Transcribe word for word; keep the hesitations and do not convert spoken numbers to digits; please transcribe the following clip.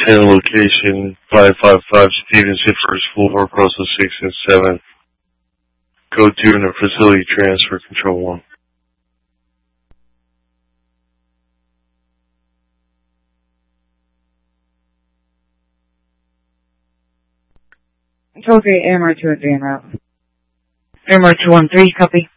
ten location, five five five Stevenson, first floor, parcel six and seven. Code two and a facility transfer, control one. Control three, A M R two at Van Route. A M R two one three, copy.